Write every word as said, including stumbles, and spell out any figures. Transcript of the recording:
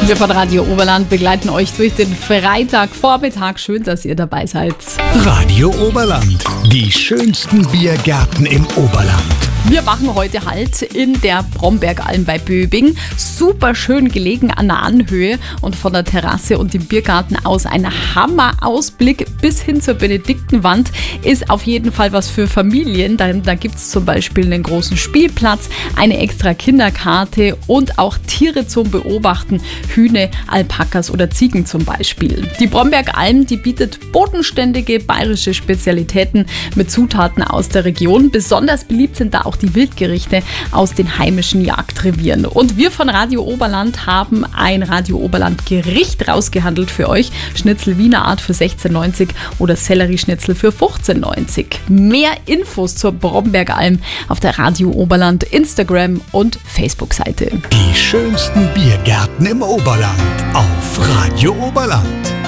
Wir von Radio Oberland begleiten euch durch den Freitagvormittag. Schön, dass ihr dabei seid. Radio Oberland, die schönsten Biergärten im Oberland. Wir machen heute Halt in der Brombergalm bei Böbing. Super schön gelegen an der Anhöhe und von der Terrasse und dem Biergarten aus ein Hammerausblick bis hin zur Benediktenwand ist auf jeden Fall was für Familien. Da, da gibt es zum Beispiel einen großen Spielplatz, eine extra Kinderkarte und auch Tiere zum Beobachten, Hühner, Alpakas oder Ziegen zum Beispiel. Die Brombergalm, die bietet bodenständige bayerische Spezialitäten mit Zutaten aus der Region. Besonders beliebt sind da auch die Wildgerichte aus den heimischen Jagdrevieren. Und wir von Radio Oberland haben ein Radio Oberland Gericht rausgehandelt für euch. Schnitzel Wiener Art für sechzehn neunzig oder Sellerieschnitzel für fünfzehn neunzig. Mehr Infos zur Brombergalm auf der Radio Oberland Instagram und Facebook-Seite. Die schönsten Biergärten im Oberland auf Radio Oberland.